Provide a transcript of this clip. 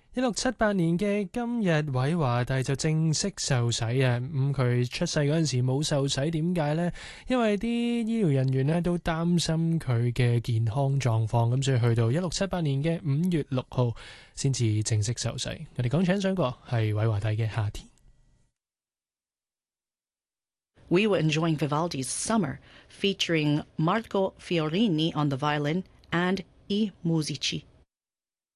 1678年嘅今日，韋華帝就正式受洗啊！佢出世嗰陣時冇受洗，點解呢？因為啲醫療人員呢都擔心佢嘅健康狀況，咁所以去到1678年嘅5月6號先至正式受洗。我哋講請上過係韋華帝嘅夏天。 We were enjoying Vivaldi's Summer, featuring Marco Fiorini on the violin and I Musici.